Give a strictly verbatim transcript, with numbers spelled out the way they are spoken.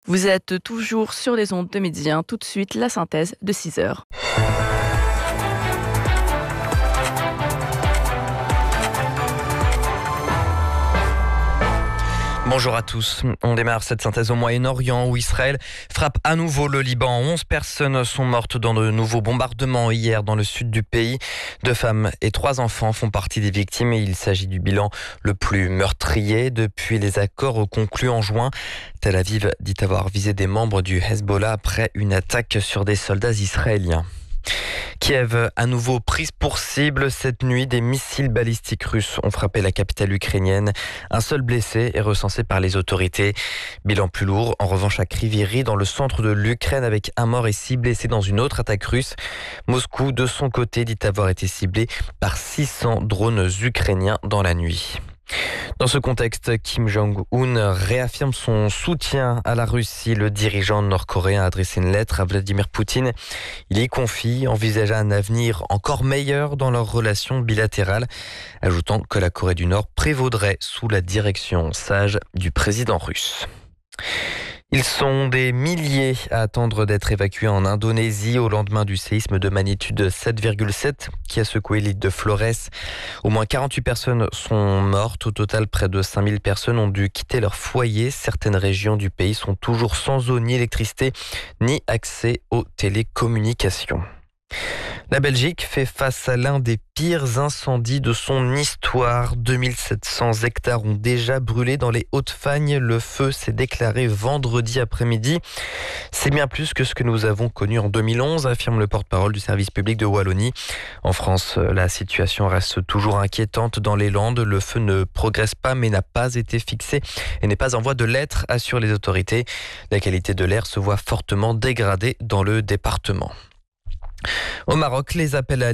Vous êtes toujours sur les ondes de Midi un. Tout de suite, la synthèse de six heures. Bonjour à tous. On démarre cette synthèse au Moyen-Orient où Israël frappe à nouveau le Liban. onze personnes sont mortes dans de nouveaux bombardements hier dans le sud du pays. Deux femmes et trois enfants font partie des victimes et il s'agit du bilan le plus meurtrier depuis les accords conclus en juin. Tel Aviv dit avoir visé des membres du Hezbollah après une attaque sur des soldats israéliens. Kiev, à nouveau prise pour cible. Cette nuit, des missiles balistiques russes ont frappé la capitale ukrainienne. Un seul blessé est recensé par les autorités. Bilan plus lourd, en revanche, à Kryvyi, dans le centre de l'Ukraine, avec un mort et six blessés dans une autre attaque russe. Moscou, de son côté, dit avoir été ciblé par six cents drones ukrainiens dans la nuit. Dans ce contexte, Kim Jong-un réaffirme son soutien à la Russie. Le dirigeant nord-coréen a adressé une lettre à Vladimir Poutine. Il y confie envisager un avenir encore meilleur dans leurs relations bilatérales, ajoutant que la Corée du Nord prévaudrait sous la direction sage du président russe. Ils sont des milliers à attendre d'être évacués en Indonésie au lendemain du séisme de magnitude sept virgule sept qui a secoué l'île de Flores. Au moins quarante-huit personnes sont mortes. Au total, près de cinq mille personnes ont dû quitter leur foyer. Certaines régions du pays sont toujours sans eau ni électricité, ni accès aux télécommunications. La Belgique fait face à l'un des pires incendies de son histoire. deux mille sept cents hectares ont déjà brûlé dans les Hautes-Fagnes. Le feu s'est déclaré vendredi après-midi. C'est bien plus que ce que nous avons connu en deux mille onze, affirme le porte-parole du service public de Wallonie. En France, la situation reste toujours inquiétante dans les Landes. Le feu ne progresse pas mais n'a pas été fixé et n'est pas en voie de l'être, assurent les autorités. La qualité de l'air se voit fortement dégradée dans le département. Au Maroc, les appels à